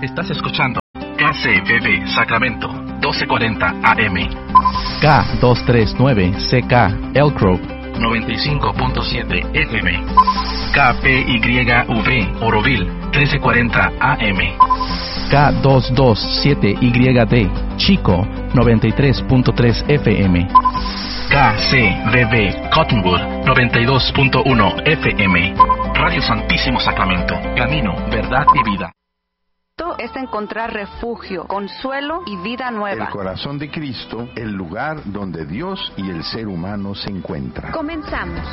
Estás escuchando KCBB Sacramento, 1240 AM. K239CK Elk Grove, 95.7 FM. KPYV Oroville, 1340 AM. K227YD Chico, 93.3 FM. KCBB Cottonwood, 92.1 FM. Radio Santísimo Sacramento, camino, verdad y vida. Es encontrar refugio, consuelo y vida nueva. El corazón de Cristo, el lugar donde Dios y el ser humano se encuentran. Comenzamos.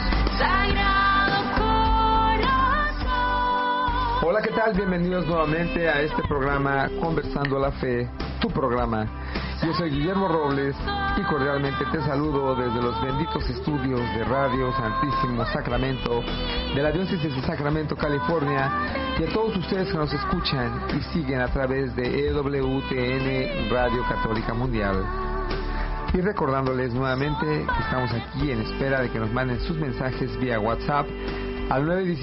Hola, ¿qué tal? Bienvenidos nuevamente a este programa Conversando la Fe, tu programa. Yo soy Guillermo Robles y cordialmente te saludo desde los benditos estudios de Radio Santísimo Sacramento de la Diócesis de Sacramento, California, y a todos ustedes que nos escuchan y siguen a través de EWTN Radio Católica Mundial. Y recordándoles nuevamente que estamos aquí en espera de que nos manden sus mensajes vía WhatsApp al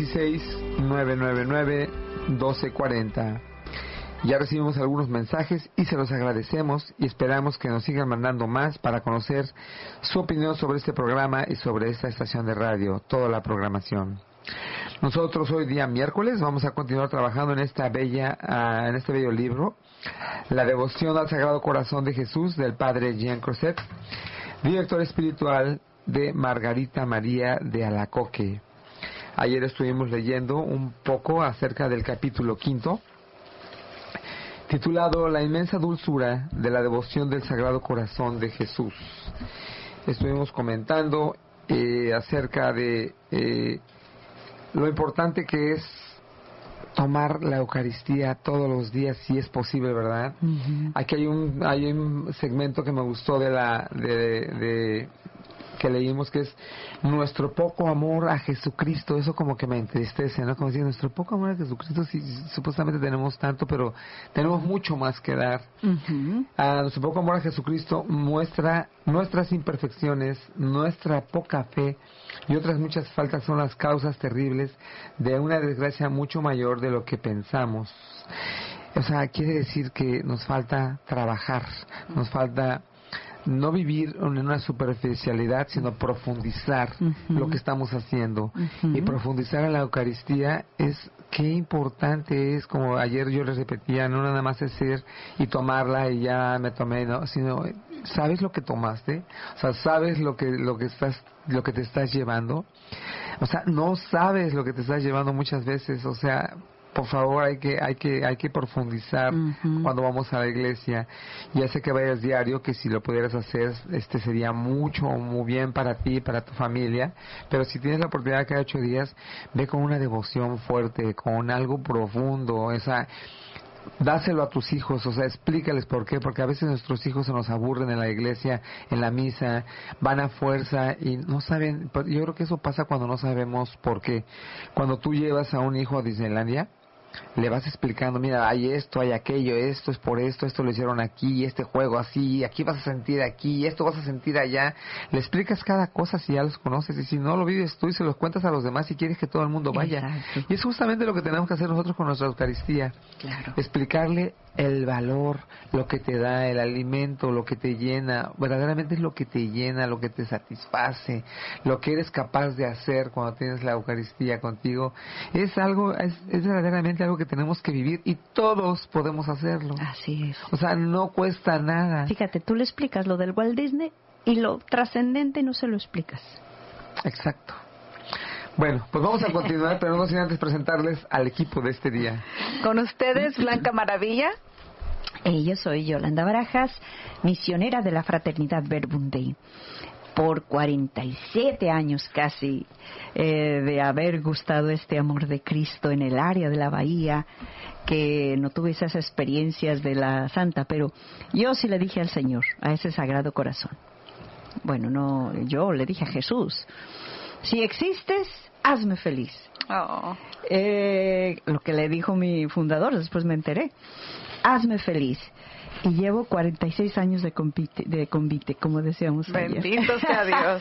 916-999-1240. Ya recibimos algunos mensajes y se los agradecemos y esperamos que nos sigan mandando más para conocer su opinión sobre este programa y sobre esta estación de radio, toda la programación. Nosotros hoy día miércoles vamos a continuar trabajando en este bello libro, La devoción al Sagrado Corazón de Jesús, del Padre Jean Crozet, director espiritual de Margarita María de Alacoque. Ayer estuvimos leyendo un poco acerca del capítulo 5, titulado La inmensa dulzura de la devoción del Sagrado Corazón de Jesús. Estuvimos comentando acerca de lo importante que es tomar la Eucaristía todos los días, si es posible, ¿verdad? Uh-huh. Aquí hay un segmento que me gustó de que leímos, que es nuestro poco amor a Jesucristo. Eso como que me entristece, ¿no? Como decir, nuestro poco amor a Jesucristo, si supuestamente tenemos tanto, pero tenemos mucho más que dar. Uh-huh. Nuestro poco amor a Jesucristo muestra nuestras imperfecciones, nuestra poca fe y otras muchas faltas son las causas terribles de una desgracia mucho mayor de lo que pensamos. O sea, quiere decir que nos falta trabajar, nos falta no vivir en una superficialidad, sino profundizar lo que estamos haciendo. Y profundizar en la Eucaristía qué importante es, como ayer yo les repetía, no nada más es ser y tomarla y ya me tomé, no, sino ¿sabes lo que tomaste? O sea, ¿sabes lo que te estás llevando? O sea, no sabes lo que te estás llevando muchas veces, o sea, por favor, hay que profundizar cuando vamos a la iglesia. Ya sé que vayas diario, que si lo pudieras hacer, sería muy bien para ti, para tu familia. Pero si tienes la oportunidad cada 8 días, ve con una devoción fuerte, con algo profundo. O sea, dáselo a tus hijos, o sea, explícales por qué, porque a veces nuestros hijos se nos aburren en la iglesia, en la misa, van a fuerza y no saben. Yo creo que eso pasa cuando no sabemos por qué. Cuando tú llevas a un hijo a Disneylandia, le vas explicando, mira, hay esto, hay aquello, esto es por esto lo hicieron aquí, este juego así, aquí vas a sentir aquí, esto vas a sentir allá. Le explicas cada cosa si ya los conoces, y si no lo vives tú y se los cuentas a los demás y quieres que todo el mundo vaya. Exacto. Y es justamente lo que tenemos que hacer nosotros con nuestra Eucaristía. Claro. Explicarle el valor, lo que te da, el alimento, lo que te llena, verdaderamente es lo que te llena, lo que te satisface, lo que eres capaz de hacer cuando tienes la Eucaristía contigo. Es verdaderamente algo que tenemos que vivir y todos podemos hacerlo. Así es. O sea, no cuesta nada. Fíjate, tú le explicas lo del Walt Disney y lo trascendente no se lo explicas. Exacto. Bueno, pues vamos a continuar, pero no sin antes presentarles al equipo de este día. Con ustedes, Blanca Maravilla. Yo soy Yolanda Barajas, misionera de la Fraternidad Verbum Dei. Por 47 años casi de haber gustado este amor de Cristo en el área de la Bahía, que no tuve esas experiencias de la Santa, pero yo sí le dije al Señor, a ese Sagrado Corazón. Bueno, no, yo le dije a Jesús, si existes, hazme feliz. Oh. Lo que le dijo mi fundador, después me enteré. Hazme feliz. Y llevo 46 años de convite, como decíamos ayer. Bendito sea Dios.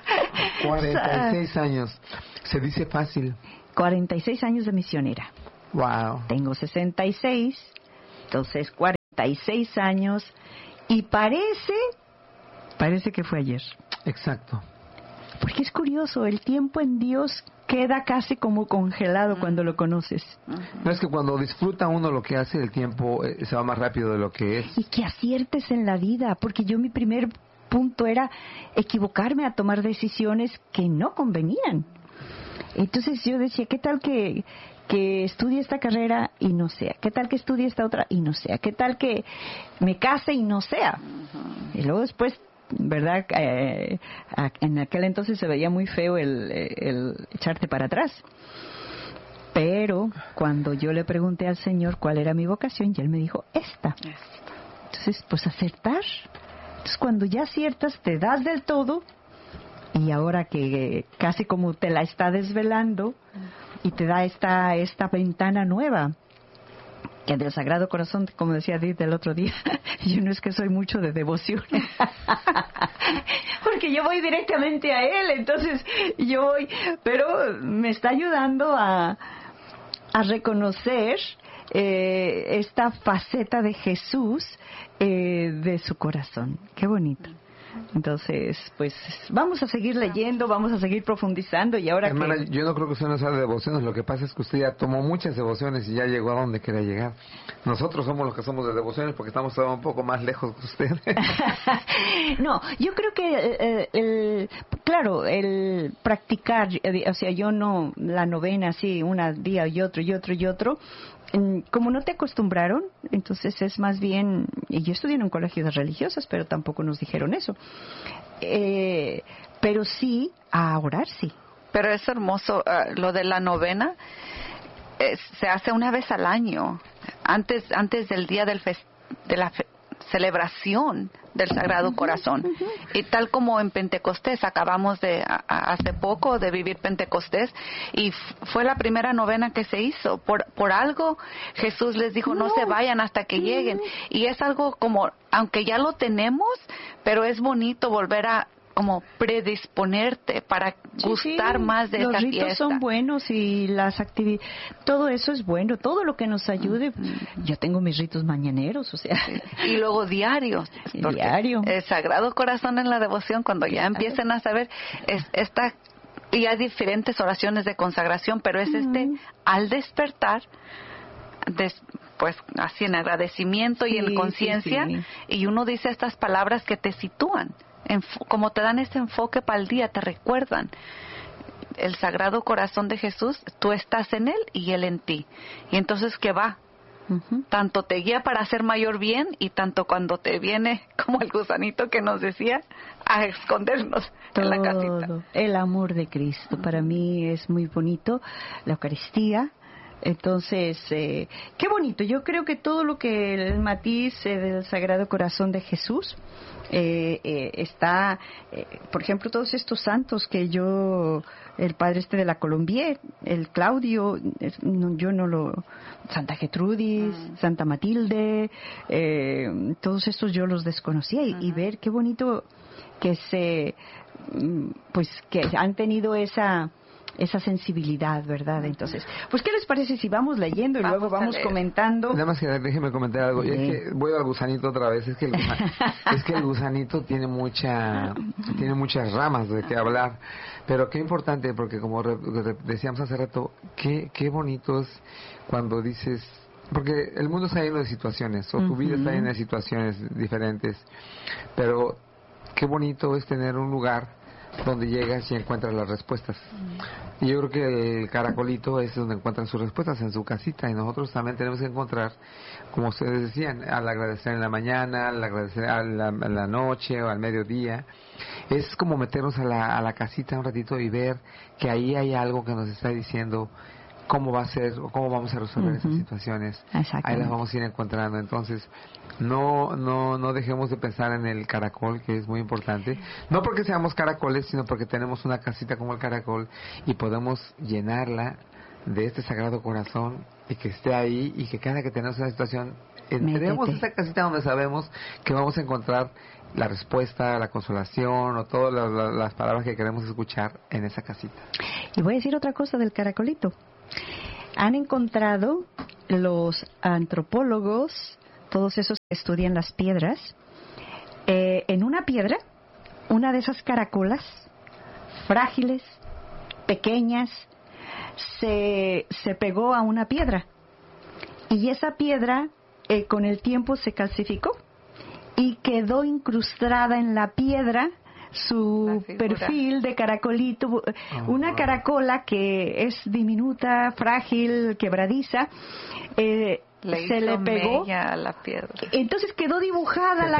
46 años. Se dice fácil. 46 años de misionera. Wow. Tengo 66 Entonces, 46 años y parece que fue ayer. Exacto. Porque es curioso, el tiempo en Dios queda casi como congelado cuando lo conoces. No, es que cuando disfruta uno lo que hace, el tiempo se va más rápido de lo que es. Y que aciertes en la vida, porque yo mi primer punto era equivocarme a tomar decisiones que no convenían. Entonces yo decía, ¿qué tal que estudie esta carrera y no sea? ¿Qué tal que estudie esta otra y no sea? ¿Qué tal que me case y no sea? Y luego después, ¿verdad? En aquel entonces se veía muy feo el echarte para atrás. Pero cuando yo le pregunté al Señor cuál era mi vocación, y Él me dijo, esta. Entonces, pues acertar. Entonces, cuando ya aciertas, te das del todo, y ahora que casi como te la está desvelando, y te da esta ventana nueva, que del Sagrado Corazón, como decía Edith el otro día, yo no es que soy mucho de devoción, porque yo voy directamente a Él, entonces yo voy, pero me está ayudando a reconocer esta faceta de Jesús de su corazón. Qué bonito. Entonces, pues vamos a seguir leyendo, vamos a seguir profundizando, y ahora hermana, yo no creo que usted no sea de devociones, lo que pasa es que usted ya tomó muchas devociones y ya llegó a donde quería llegar. Nosotros somos los que somos de devociones porque estamos todavía un poco más lejos que usted. No, yo creo que el practicar, o sea, yo no la novena así, un día y otro, como no te acostumbraron, entonces es más bien, y yo estudié en un colegio de religiosas, pero tampoco nos dijeron eso, pero sí a orar, sí. Pero es hermoso, lo de la novena se hace una vez al año, antes del día de la celebración del Sagrado Corazón. Y tal como en Pentecostés, acabamos de hace poco de vivir Pentecostés, y fue la primera novena que se hizo. Por algo Jesús les dijo, no se vayan hasta que lleguen. Y es algo como, aunque ya lo tenemos, pero es bonito volver a como predisponerte para gustar más de esa fiesta. Los ritos son buenos y las actividades, todo eso es bueno, todo lo que nos ayude. Yo tengo mis ritos mañaneros, o sea. Y luego diarios. Diario. El Sagrado Corazón en la devoción, cuando ya empiecen a saber, y hay diferentes oraciones de consagración, pero es al despertar, pues así en agradecimiento y en conciencia, y uno dice estas palabras que te sitúan. Como te dan ese enfoque para el día, te recuerdan el Sagrado Corazón de Jesús, tú estás en Él y Él en ti. Y entonces, ¿qué va? Tanto te guía para hacer mayor bien, y tanto cuando te viene, como el gusanito que nos decía, a escondernos en la casita. El amor de Cristo, para mí es muy bonito, la Eucaristía. Entonces, qué bonito. Yo creo que todo lo que el matiz del Sagrado Corazón de Jesús está, por ejemplo, todos estos santos que el padre de la Colombier, el Claudio, Santa Gertrudis, Santa Matilde, todos estos yo los desconocía, y ver qué bonito que que han tenido esa sensibilidad, ¿verdad? Entonces, pues, ¿qué les parece si vamos leyendo y luego vamos comentando? Nada más que déjeme comentar algo. Es que voy al gusanito otra vez. Es que el gusanito tiene muchas ramas de qué hablar. Pero qué importante, porque como decíamos hace rato, qué bonito es cuando dices, porque el mundo está lleno de situaciones, o tu vida está llena de situaciones diferentes, pero qué bonito es tener un lugar donde llegas y encuentras las respuestas. Y yo creo que el caracolito es donde encuentran sus respuestas, en su casita, y nosotros también tenemos que encontrar, como ustedes decían, al agradecer en la mañana, al agradecer a la noche o al mediodía. Es como meternos a la casita un ratito y ver que ahí hay algo que nos está diciendo cómo va a ser o cómo vamos a resolver esas situaciones. Ahí las vamos a ir encontrando. Entonces, no dejemos de pensar en el caracol, que es muy importante. No porque seamos caracoles, sino porque tenemos una casita como el caracol y podemos llenarla de este Sagrado Corazón, y que esté ahí, y que cada que tenemos una situación, entremos a esa casita donde sabemos que vamos a encontrar la respuesta, la consolación, o todas las palabras que queremos escuchar en esa casita. Y voy a decir otra cosa del caracolito. Han encontrado los antropólogos todos esos que estudian las piedras, en una piedra, una de esas caracolas frágiles, pequeñas, se pegó a una piedra. Y esa piedra con el tiempo se calcificó y quedó incrustada en la piedra su perfil de caracolito, una caracola que es diminuta, frágil, quebradiza, se le pegó a la piedra. Entonces quedó dibujada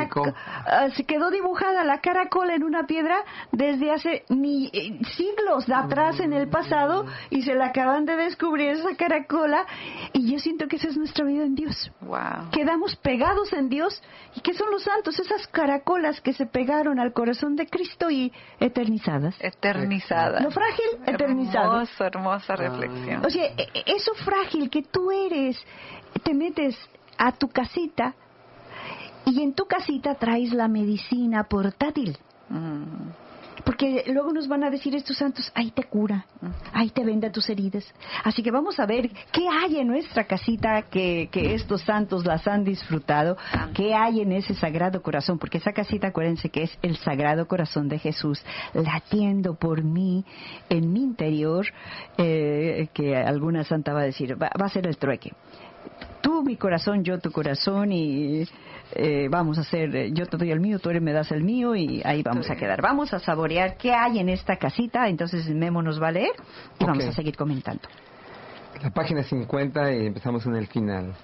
la caracola en una piedra desde hace siglos de atrás en el pasado, y se la acaban de descubrir esa caracola, y yo siento que esa es nuestra vida en Dios. Wow. Quedamos pegados en Dios. ¿Y qué son los santos? Esas caracolas que se pegaron al corazón de Cristo y eternizadas. Lo frágil, eternizado. Hermosa reflexión. O sea, eso frágil que tú eres, te metes a tu casita y en tu casita traes la medicina portátil. Porque luego nos van a decir estos santos, ahí te cura, ahí te venda tus heridas. Así que vamos a ver qué hay en nuestra casita que estos santos las han disfrutado, qué hay en ese Sagrado Corazón, porque esa casita, acuérdense que es el Sagrado Corazón de Jesús, latiendo por mí, en mi interior, que alguna santa va a decir, va a ser el trueque. Tú mi corazón, yo tu corazón, y vamos a hacer, yo te doy el mío, tú me das el mío, y ahí vamos a quedar. Vamos a saborear qué hay en esta casita. Entonces Memo nos va a leer y vamos a seguir comentando. La página 50 y empezamos en el final.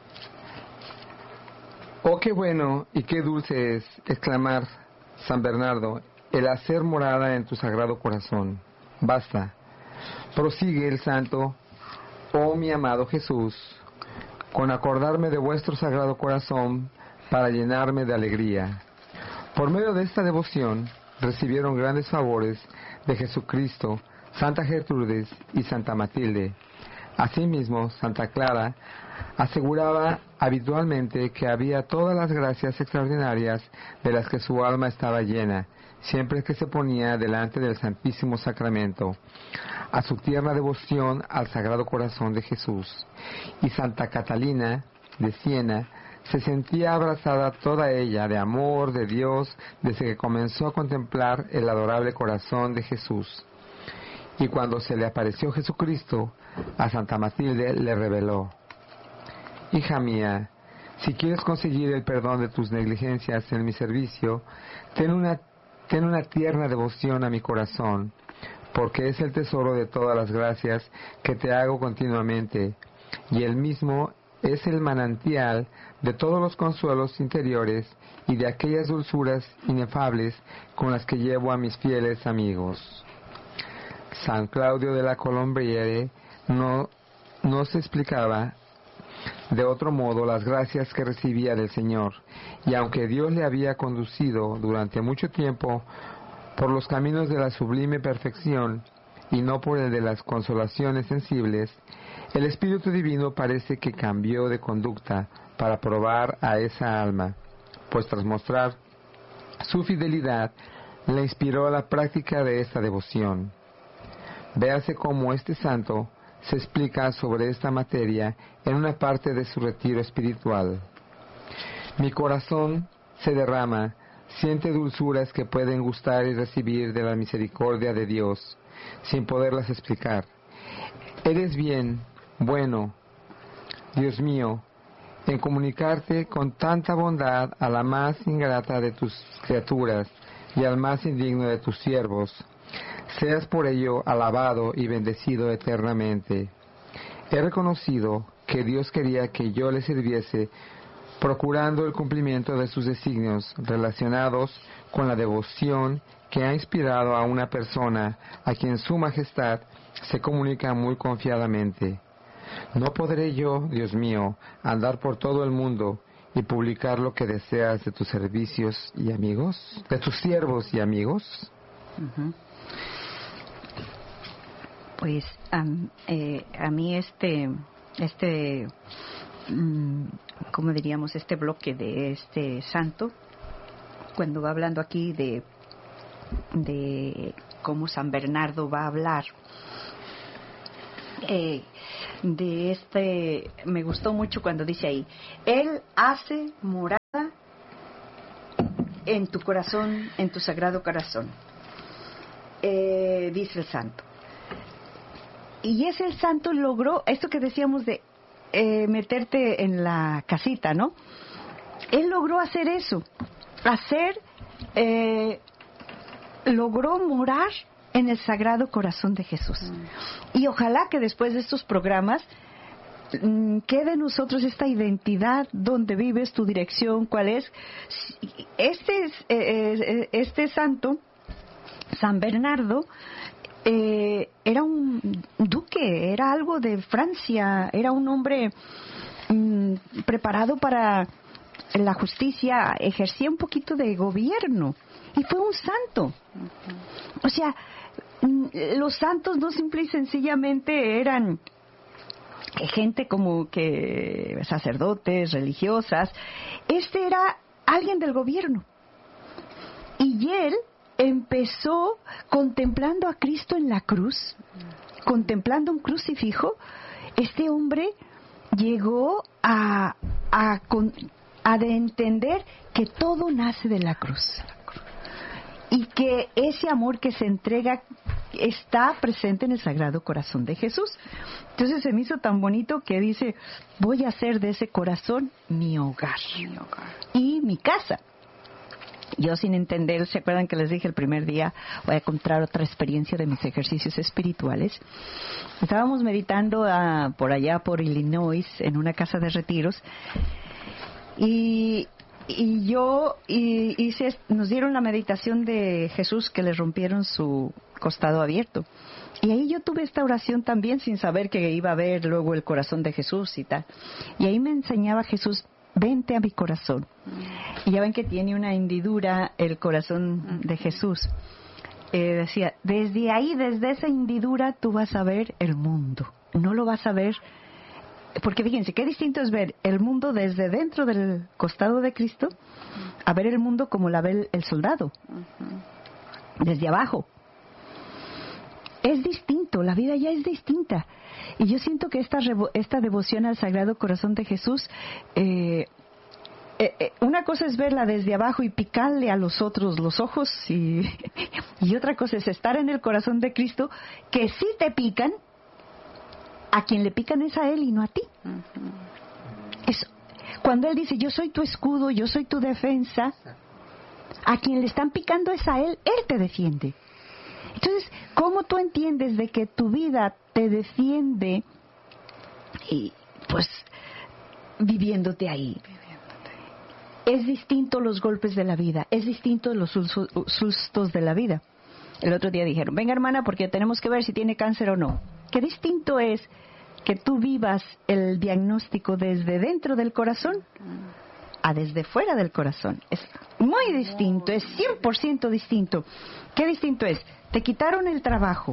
Oh, qué bueno y qué dulce es exclamar, San Bernardo, el hacer morada en tu Sagrado Corazón. Basta. Prosigue el santo, oh mi amado Jesús, con acordarme de vuestro Sagrado Corazón para llenarme de alegría. Por medio de esta devoción recibieron grandes favores de Jesucristo, Santa Gertrudis y Santa Matilde. Asimismo, Santa Clara aseguraba habitualmente que había todas las gracias extraordinarias de las que su alma estaba llena, siempre que se ponía delante del Santísimo Sacramento, a su tierna devoción al Sagrado Corazón de Jesús. Y Santa Catalina de Siena se sentía abrazada toda ella de amor de Dios desde que comenzó a contemplar el adorable corazón de Jesús. Y cuando se le apareció Jesucristo, a Santa Matilde le reveló: hija mía, si quieres conseguir el perdón de tus negligencias en mi servicio, ten una tierna devoción a mi corazón, porque es el tesoro de todas las gracias que te hago continuamente, y él mismo es el manantial de todos los consuelos interiores y de aquellas dulzuras inefables con las que llevo a mis fieles amigos. San Claudio de la Colombiere no se explicaba de otro modo las gracias que recibía del Señor, y aunque Dios le había conducido durante mucho tiempo por los caminos de la sublime perfección y no por el de las consolaciones sensibles, el Espíritu Divino parece que cambió de conducta para probar a esa alma, pues tras mostrar su fidelidad le inspiró a la práctica de esta devoción. Véase cómo este santo se explica sobre esta materia en una parte de su retiro espiritual. Mi corazón se derrama, siente dulzuras que pueden gustar y recibir de la misericordia de Dios, sin poderlas explicar. Eres bien, bueno, Dios mío, en comunicarte con tanta bondad a la más ingrata de tus criaturas y al más indigno de tus siervos. Seas por ello alabado y bendecido eternamente. He reconocido que Dios quería que yo le sirviese, procurando el cumplimiento de sus designios relacionados con la devoción que ha inspirado a una persona a quien su majestad se comunica muy confiadamente. ¿No podré yo, Dios mío, andar por todo el mundo y publicar lo que deseas de tus servicios y amigos? ¿De tus siervos y amigos? Pues a mí ¿cómo diríamos? Este bloque de este santo, cuando va hablando aquí de cómo San Bernardo va a hablar me gustó mucho cuando dice ahí, Él hace morada en tu corazón, en tu sagrado corazón, dice el santo. Y ese el santo logró, esto que decíamos de meterte en la casita, ¿no? Él logró hacer eso, logró morar en el Sagrado Corazón de Jesús. Y ojalá que después de estos programas quede en nosotros esta identidad, dónde vives, tu dirección, cuál es. Este santo, San Bernardo, era un duque, era algo de Francia, era un hombre preparado para la justicia, ejercía un poquito de gobierno y fue un santo. O sea, los santos no simple y sencillamente eran gente como que sacerdotes, religiosas. Este era alguien del gobierno. Y él empezó contemplando a Cristo en la cruz, contemplando un crucifijo. Este hombre llegó a de entender que todo nace de la cruz y que ese amor que se entrega está presente en el Sagrado Corazón de Jesús. Entonces se me hizo tan bonito que dice, voy a hacer de ese corazón mi hogar y mi casa. Yo sin entender, ¿se acuerdan que les dije el primer día voy a contar otra experiencia de mis ejercicios espirituales? Estábamos meditando por allá por Illinois en una casa de retiros y nos dieron la meditación de Jesús que le rompieron su costado abierto. Y ahí yo tuve esta oración también sin saber que iba a ver luego el corazón de Jesús y tal. Y ahí me enseñaba Jesús, vente a mi corazón. Y ya ven que tiene una hendidura el corazón de Jesús. Decía, desde ahí, desde esa hendidura tú vas a ver el mundo. No lo vas a ver, porque fíjense, qué distinto es ver el mundo desde dentro del costado de Cristo a ver el mundo como la ve el soldado, desde abajo. Es distinto, la vida ya es distinta. Y yo siento que esta devoción al Sagrado Corazón de Jesús, una cosa es verla desde abajo y picarle a los otros los ojos, y otra cosa es estar en el corazón de Cristo, que sí te pican, a quien le pican es a Él y no a ti. Cuando Él dice, yo soy tu escudo, yo soy tu defensa, a quien le están picando es a Él, Él te defiende. Entonces, ¿cómo tú entiendes de que tu vida te defiende y pues viviéndote ahí? Es distinto los golpes de la vida, es distinto los sustos de la vida. El otro día dijeron, venga hermana, porque tenemos que ver si tiene cáncer o no. Qué distinto es que tú vivas el diagnóstico desde dentro del corazón a desde fuera del corazón. Es muy distinto, es 100% distinto. ¿Qué distinto es? Te quitaron el trabajo.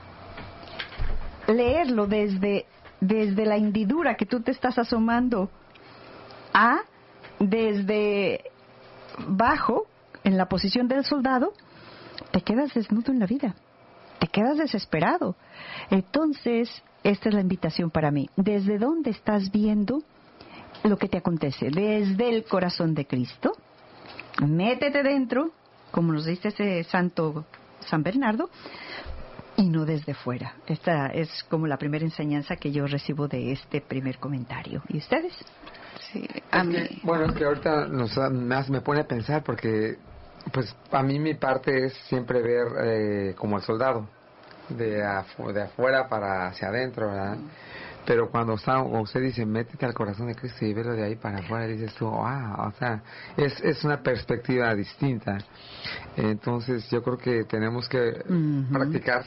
Leerlo desde la hendidura que tú te estás asomando a desde bajo, en la posición del soldado, te quedas desnudo en la vida. Te quedas desesperado. Entonces, esta es la invitación para mí. ¿Desde dónde estás viendo lo que te acontece? Desde el corazón de Cristo. Métete dentro, como nos dice ese santo San Bernardo, y no desde fuera. Esta es como la primera enseñanza que yo recibo de este primer comentario. ¿Y ustedes? Sí, a mí. Bueno, es que ahorita más me pone a pensar porque, pues, a mí mi parte es siempre ver como el soldado, de afuera para hacia adentro, ¿verdad? Pero cuando usted dice, métete al corazón de Cristo y velo de ahí para afuera, dices tú, o sea, es una perspectiva distinta. Entonces, yo creo que tenemos que practicar,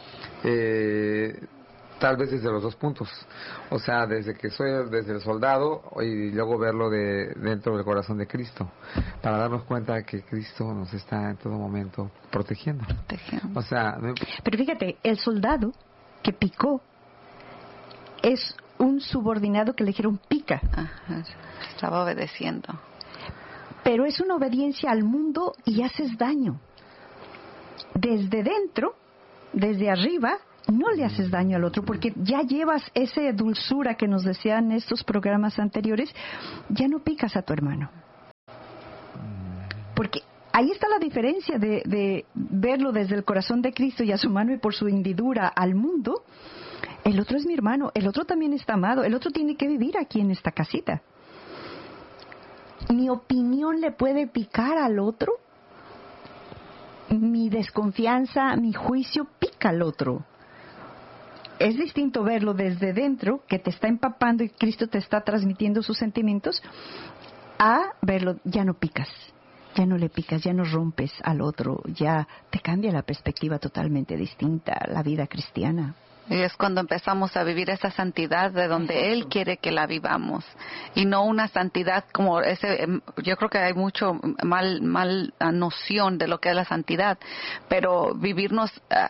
tal vez desde los dos puntos. O sea, desde el soldado y luego verlo dentro del corazón de Cristo, para darnos cuenta que Cristo nos está en todo momento protegiendo. O sea, pero fíjate, el soldado que picó es un subordinado que le dijeron pica. Ajá, estaba obedeciendo. Pero es una obediencia al mundo y haces daño. Desde dentro, desde arriba, no le haces daño al otro, porque ya llevas esa dulzura que nos decían estos programas anteriores, ya no picas a tu hermano. Porque ahí está la diferencia de verlo desde el corazón de Cristo y a su mano y por su hendidura al mundo. El otro es mi hermano, el otro también está amado, el otro tiene que vivir aquí en esta casita. Mi opinión le puede picar al otro. Mi desconfianza, mi juicio pica al otro. Es distinto verlo desde dentro, que te está empapando y Cristo te está transmitiendo sus sentimientos, a verlo, ya no picas, ya no le picas, ya no rompes al otro, ya te cambia la perspectiva totalmente distinta, la vida cristiana. Y es cuando empezamos a vivir esa santidad de donde Él quiere que la vivamos. Y no una santidad como ese. Yo creo que hay mucho mal noción de lo que es la santidad. Pero vivirnos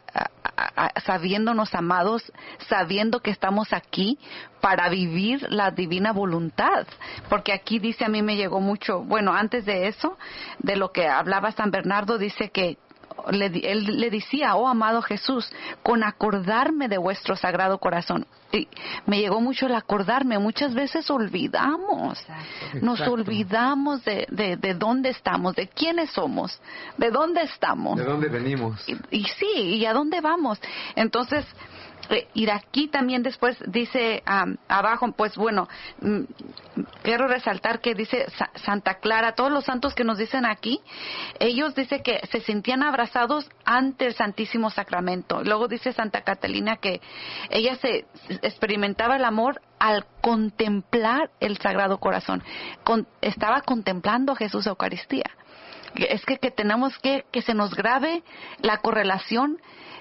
sabiéndonos amados, sabiendo que estamos aquí para vivir la divina voluntad. Porque aquí dice, a mí me llegó mucho, bueno, antes de eso, de lo que hablaba San Bernardo, dice que él le decía, oh amado Jesús, con acordarme de vuestro sagrado corazón. Y me llegó mucho el acordarme. Muchas veces olvidamos. Exacto. Nos olvidamos de dónde estamos, de quiénes somos, de dónde estamos, de dónde venimos. Y sí, y a dónde vamos. Entonces, y de aquí también después dice abajo, pues bueno, quiero resaltar que dice Santa Clara, todos los santos que nos dicen aquí, ellos dicen que se sentían abrazados ante el Santísimo Sacramento. Luego dice Santa Catalina que ella se experimentaba el amor al contemplar el Sagrado Corazón. Estaba contemplando a Jesús Eucaristía. Es que tenemos que se nos grabe la correlación.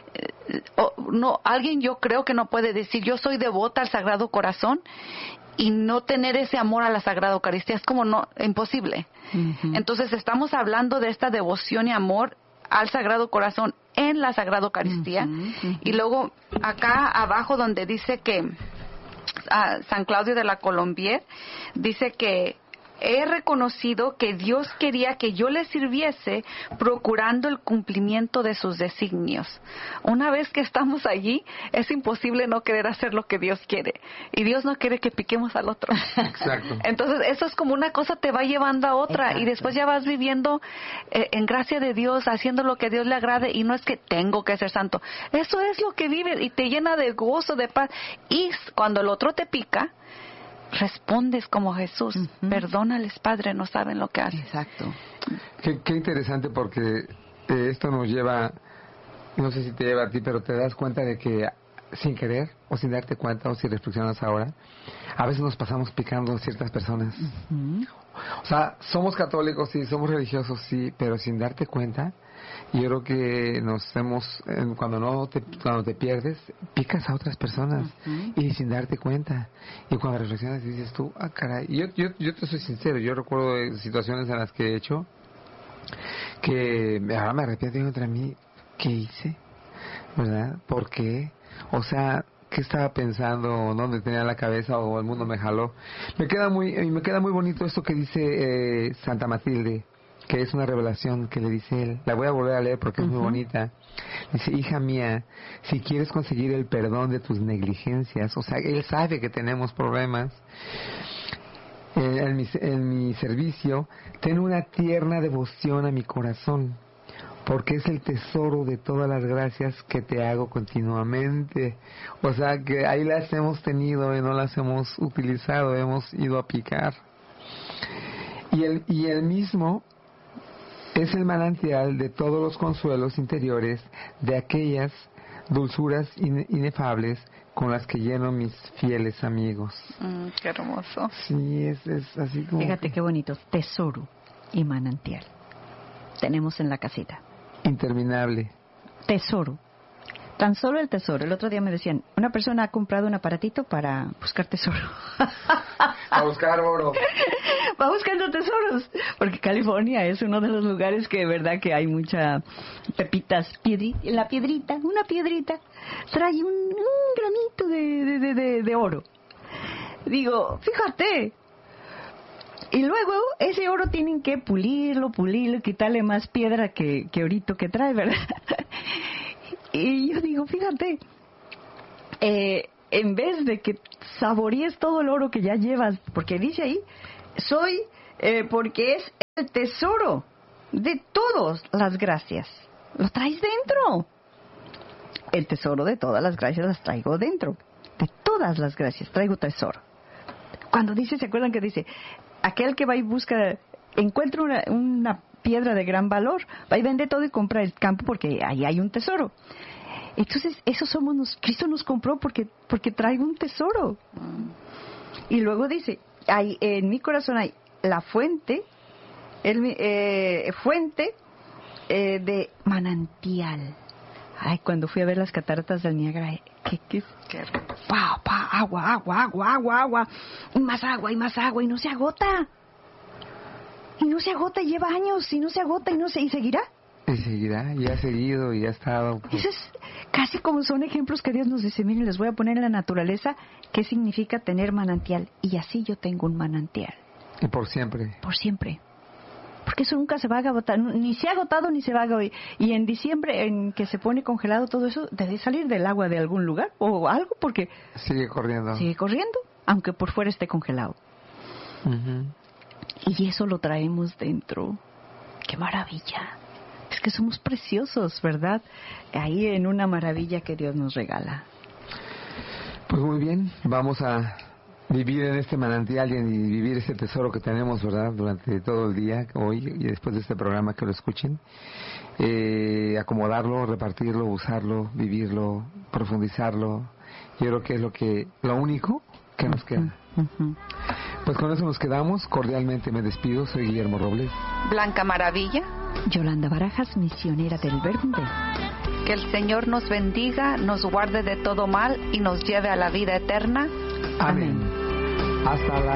No, alguien yo creo que no puede decir yo soy devota al Sagrado Corazón y no tener ese amor a la Sagrada Eucaristía. Es como no, imposible. Uh-huh. Entonces estamos hablando de esta devoción y amor al Sagrado Corazón en la Sagrada Eucaristía. Uh-huh, uh-huh. Y luego acá abajo donde dice que San Claudio de la Colombier dice que he reconocido que Dios quería que yo le sirviese procurando el cumplimiento de sus designios. Una vez que estamos allí, es imposible no querer hacer lo que Dios quiere. Y Dios no quiere que piquemos al otro. Exacto. Entonces, eso es como una cosa te va llevando a otra. Exacto. Y después ya vas viviendo en gracia de Dios, haciendo lo que a Dios le agrade. Y no es que tengo que ser santo. Eso es lo que vive y te llena de gozo, de paz. Y cuando el otro te pica, respondes como Jesús, uh-huh. Perdónales, Padre, no saben lo que hacen. Exacto. Qué interesante, porque esto nos lleva, no sé si te lleva a ti, pero te das cuenta de que sin querer, o sin darte cuenta, o si reflexionas ahora, a veces nos pasamos picando a ciertas personas. Uh-huh. O sea, somos católicos, sí, somos religiosos, sí, pero sin darte cuenta, yo creo que cuando te pierdes, picas a otras personas, uh-huh. Y sin darte cuenta. Y cuando reflexionas dices tú, caray. Y yo te soy sincero, yo recuerdo situaciones en las que he hecho que ahora me arrepiento contra mí. ¿Qué hice? ¿Verdad? ¿Por qué? O sea, ¿qué estaba pensando? ¿Dónde tenía la cabeza? ¿O el mundo me jaló? Me queda muy bonito esto que dice Santa Matilde, que es una revelación que le dice él. La voy a volver a leer porque es muy bonita. Dice, hija mía, si quieres conseguir el perdón de tus negligencias, o sea, él sabe que tenemos problemas, en mi servicio, ten una tierna devoción a mi corazón, porque es el tesoro de todas las gracias que te hago continuamente. O sea, que ahí las hemos tenido y no las hemos utilizado, hemos ido a picar. Y el mismo es el manantial de todos los consuelos interiores, de aquellas dulzuras inefables con las que lleno mis fieles amigos. Qué hermoso. Sí, es así como... Fíjate qué bonito, tesoro y manantial tenemos en la casita. Interminable. Tesoro. Tan solo el tesoro. El otro día me decían, una persona ha comprado un aparatito para buscar tesoro. A buscar oro. Va buscando tesoros. Porque California es uno de los lugares que, verdad, que hay mucha pepitas. La piedrita, una piedrita, trae un granito de oro. Digo, fíjate. Y luego ese oro tienen que pulirlo, quitarle más piedra que orito que trae, ¿verdad? Y yo digo, fíjate, en vez de que saborees todo el oro que ya llevas, porque dice ahí, porque es el tesoro de todas las gracias. Lo traes dentro. El tesoro de todas las gracias las traigo dentro. De todas las gracias traigo tesoro. Cuando dice, ¿se acuerdan que dice? Aquel que va y busca, encuentra una piedra de gran valor, va y vende todo y compra el campo porque ahí hay un tesoro. Entonces, eso somos Cristo nos compró porque traigo un tesoro. Y luego dice, en mi corazón hay la fuente, de manantial. Ay, cuando fui a ver las cataratas del Niágara, agua, y más agua, y no se agota. Lleva años, y no se agota, y seguirá. Y seguirá, y ha seguido, y ha estado. Eso es casi como son ejemplos que Dios nos dice, miren, les voy a poner en la naturaleza qué significa tener manantial. Y así yo tengo un manantial. Y por siempre. Por siempre. Porque eso nunca se va a agotar, ni se ha agotado ni se va a agotar. Y en diciembre, en que se pone congelado todo eso, debe salir del agua de algún lugar o algo, porque sigue corriendo, aunque por fuera esté congelado. Uh-huh. Y eso lo traemos dentro. ¡Qué maravilla! Es que somos preciosos, ¿verdad? Ahí en una maravilla que Dios nos regala. Pues muy bien, vamos a vivir en este manantial y vivir ese tesoro que tenemos, ¿verdad? Durante todo el día, hoy y después de este programa, que lo escuchen. Acomodarlo, repartirlo, usarlo, vivirlo, profundizarlo. Yo creo que es lo único que nos queda. Uh-huh. Pues con eso nos quedamos. Cordialmente me despido. Soy Guillermo Robles. Blanca Maravilla. Yolanda Barajas, misionera del Verbum Dei. Que el Señor nos bendiga, nos guarde de todo mal y nos lleve a la vida eterna. Amén. Hasta la